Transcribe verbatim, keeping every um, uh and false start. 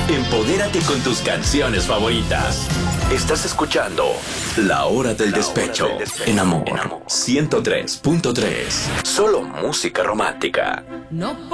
Empodérate con tus canciones favoritas. Estás escuchando La Hora del Despecho en Amor ciento tres punto tres. Solo música romántica. No